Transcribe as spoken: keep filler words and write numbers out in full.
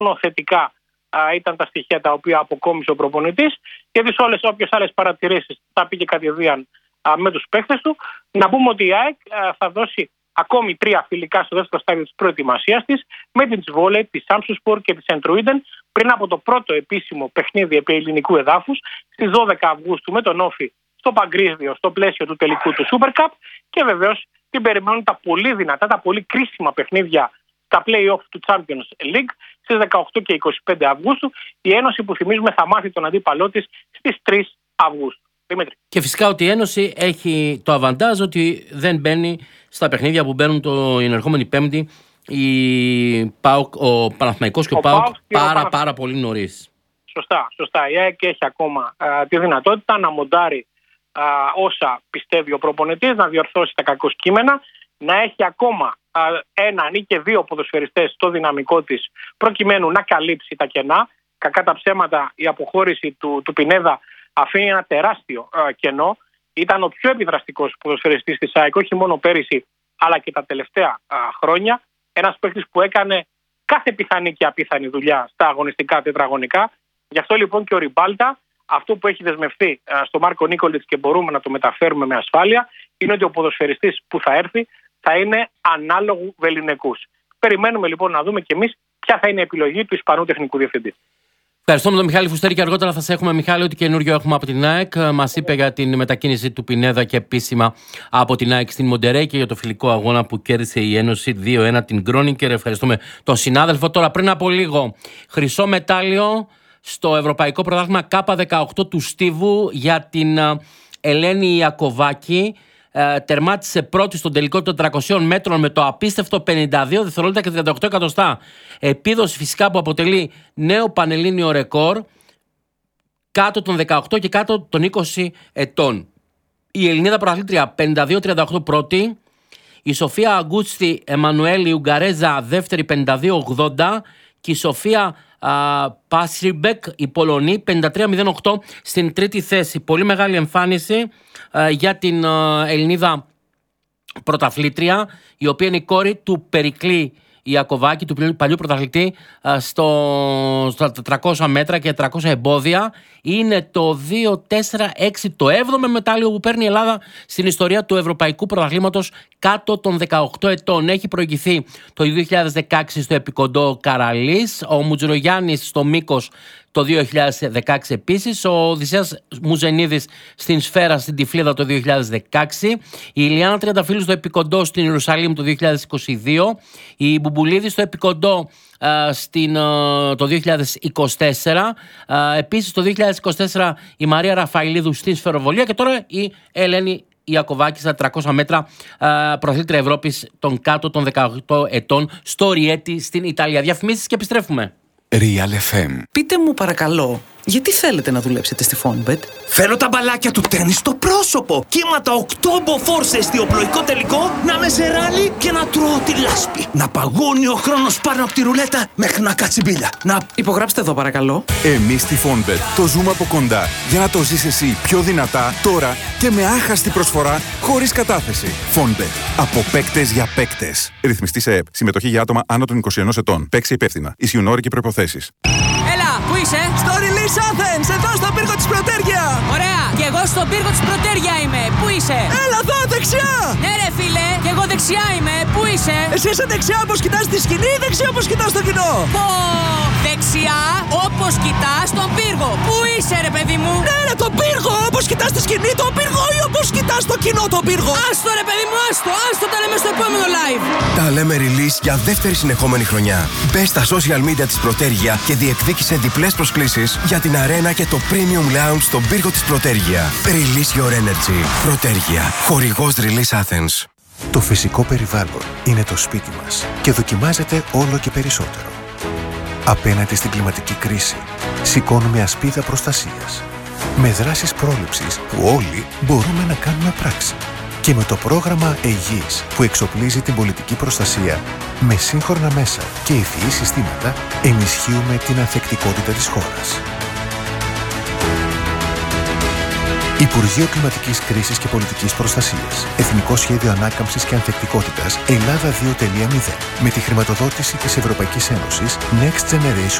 θετικά α, ήταν τα στοιχεία τα οποία αποκόμισε ο προπονητής, γιατί σε όλες όποιες άλλες παρατηρήσεις θα πήγε κατηδίαν α, με τους παίχτες του. Να πούμε ότι η ΑΕΚ α, θα δώσει ακόμη τρία φιλικά στο δεύτερο στάδιο της προετοιμασίας της, με την Τσβόλε, τη Σάμσουσπορ και τη Σεντρουίντεν, πριν από το πρώτο επίσημο παιχνίδι επί ελληνικού εδάφους στις δώδεκα Αυγούστου με τον Όφη στο Παγκρίσδιο, στο πλαίσιο του τελικού του Super Cup, και βεβαίως την περιμένουν τα πολύ δυνατά, τα πολύ κρίσιμα παιχνίδια στα play-off του Champions League στις δεκαοκτώ και είκοσι πέντε Αυγούστου. Η Ένωση, που θυμίζουμε θα μάθει τον αντίπαλό της στις τρεις Αυγούστου. Δημήτρη. Και φυσικά ότι η Ένωση έχει το αβαντάζ ότι δεν μπαίνει στα παιχνίδια που μπαίνουν το ερχόμενη Πέμπτη η ΠΑΟΚ, ο Παναθηναϊκός και ο, ο ΠΑΟΚ πάρα, πάρα πάρα πολύ νωρίς. Σωστά, σωστά. Η ΑΕΚ έχει ακόμα α, τη δυνατότητα να μοντάρει α, όσα πιστεύει ο προπονητής, να διορθώσει τα κακό κείμενα, να έχει ακόμα α, έναν ή και δύο ποδοσφαιριστές στο δυναμικό της, προκειμένου να καλύψει τα κενά. Κακά τα ψέματα, η αποχώρηση του, του Πινέδα αφήνει ένα τεράστιο α, κενό. Ήταν ο πιο επιδραστικός ποδοσφαιριστής της ΑΕΚ, όχι μόνο πέρυσι, αλλά και τα τελευταία α, χρόνια. Ένας παίκτης που έκανε κάθε πιθανή και απίθανη δουλειά στα αγωνιστικά τετραγωνικά. Γι' αυτό λοιπόν και ο Ριμπάλτα, αυτό που έχει δεσμευτεί στο Μάρκο Νίκολιτς και μπορούμε να το μεταφέρουμε με ασφάλεια, είναι ότι ο ποδοσφαιριστής που θα έρθει θα είναι ανάλογου βεληνικούς. Περιμένουμε λοιπόν να δούμε κι εμείς ποια θα είναι η επιλογή του Ισπανού τεχνικού διευθυντή. Ευχαριστούμε τον Μιχάλη Φουστέρη και αργότερα θα σε έχουμε, Μιχάλη, ό,τι καινούριο έχουμε από την ΑΕΚ. Μας είπε για την μετακίνηση του Πινέδα και επίσημα από την ΑΕΚ στην Μοντερέι και για το φιλικό αγώνα που κέρδισε η Ένωση δύο ένα την Γκρόνικερ. Ευχαριστούμε τον συνάδελφο. Τώρα, πριν από λίγο, χρυσό μετάλλιο στο Ευρωπαϊκό Πρωτάθλημα Κάπα δεκαοκτώ του Στίβου για την Ελένη Ιακωβάκη. Ε, τερμάτισε πρώτη στον τελικό των τετρακοσίων μέτρων με το απίστευτο πενήντα δύο δευτερόλεπτα και τριάντα οκτώ εκατοστά. Επίδοση φυσικά που αποτελεί νέο πανελλήνιο ρεκόρ κάτω των δεκαοκτώ και κάτω των είκοσι ετών. Η Ελληνίδα πρωταθλήτρια πενήντα δύο τριάντα οκτώ πρώτη. Η Σοφία Αγκούστη Εμμανουέλη Ουγγαρέζα δεύτερη πενήντα δύο ογδόντα. Και η Σοφία Πάσριμπεκ η Πολωνή πενήντα τρία μηδέν οκτώ στην τρίτη θέση. Πολύ μεγάλη εμφάνιση α, για την α, Ελληνίδα πρωταθλήτρια, η οποία είναι η κόρη του Περικλή Ιακωβάκη, του παλιού πρωταθλητή στο, στα τετρακόσια μέτρα και τετρακόσια εμπόδια. Είναι το δύο τέσσερα έξι, το έβδομο μετάλλιο που παίρνει η Ελλάδα στην ιστορία του Ευρωπαϊκού Πρωταθλήματος κάτω των δεκαοκτώ ετών. Έχει προηγηθεί το δύο χιλιάδες δεκαέξι στο Επικοντό Καραλής, ο Μουτζουρογιάννης στο Μήκος το δύο χιλιάδες δεκαέξι επίσης, ο Οδυσσέας Μουζενίδης στην Σφαίρα στην Τυφλίδα το δύο χιλιάδες δεκαέξι, η Ηλιάνα Τριανταφύλου στο Επικοντό στην Ιερουσαλήμ το δύο χιλιάδες είκοσι δύο, η Μπουμπουλίδη στο Επικοντό Uh, στην, uh, το δύο χιλιάδες είκοσι τέσσερα, uh, επίσης το δύο χιλιάδες είκοσι τέσσερα η Μαρία Ραφαηλίδου στην Σφαιροβολία και τώρα η Ελένη Ιακωβάκη στα τριακόσια μέτρα, uh, πρωταθλήτρια Ευρώπης των κάτω των δεκαοκτώ ετών στο Ριέτι στην Ιταλία. Διαφημίσεις και επιστρέφουμε. Real εφ εμ. Πείτε μου παρακαλώ, γιατί θέλετε να δουλέψετε στη Fonbet? Θέλω τα μπαλάκια του τέννις στο πρόσωπο. Κύματα οκτώ μποφόρ σε εστιοπλοϊκό τελικό, να με σε ράλι και να τρώω τη λάσπη. Να παγώνει ο χρόνος πάνω από τη ρουλέτα μέχρι να κάτσει μπίλια. Να... Υπογράψτε εδώ παρακαλώ. Εμείς στη Fonbet το ζούμε από κοντά για να το ζεις εσύ πιο δυνατά τώρα και με άχαστη προσφορά χωρίς κατάθεση. Fonbet. Από παίκτες για παίκτες. Ρυθμιστή σε ΕΕΠ. Συμμετοχή για άτομα άνω των είκοσι ενός ετών. Παίξε υπεύθυνα. Ισχύουν όροι και προϋποθέσεις. Έλα, πού είσαι? Στο Release Athens, εδώ στο πύργο της Πρωτέργεια. Ωραία, και εγώ στο πύργο της Πρωτέργεια είμαι. Πού είσαι? Έλα εδώ, δεξιά. Ναι ρε φίλε, και εγώ δεξιά είμαι. Πού είσαι? Εσύ είσαι δεξιά όπως κοιτάς τη σκηνή ή δεξιά όπως κοιτάς το κοινό? Πω, δεξιά όπως κοιτάς τον πύργο. Πού είσαι ρε παιδί μου? Ναι ρε, τον πύργο, όπως κοιτάς τη σκηνή τον πύργο ή όπως κοιτάς το κοινό τον πύργο? Άστο ρε παιδί μου, άστο, άστο, τα λέμε στο επόμενο live. Τα λέμε Release για δεύτερη συνεχόμενη χρονιά. Μπες στα social media της Πρωτέργεια και διεκδίκησε διπλές προσκλήσεις για την αρένα και το Premium Lounge στον πύργο της Πρωτέργεια. Release your energy. Πρωτέργεια. Χορηγός Release Athens. Το φυσικό περιβάλλον είναι το σπίτι μας και δοκιμάζεται όλο και περισσότερο. Απέναντι στην κλιματική κρίση, σηκώνουμε ασπίδα προστασίας. Με δράσεις πρόληψης που όλοι μπορούμε να κάνουμε πράξη. Και με το πρόγραμμα Αιγής που εξοπλίζει την πολιτική προστασία με σύγχρονα μέσα και ευφυή συστήματα, ενισχύουμε την ανθεκτικότητα της χώρας. Η Υπουργείο Κλιματικής Κρίσης και Πολιτικής Προστασίας. Εθνικό Σχέδιο Ανάκαμψης και Ανθεκτικότητας Ελλάδα δύο τελεία μηδέν. Με τη χρηματοδότηση της Ευρωπαϊκής Ένωσης Next Generation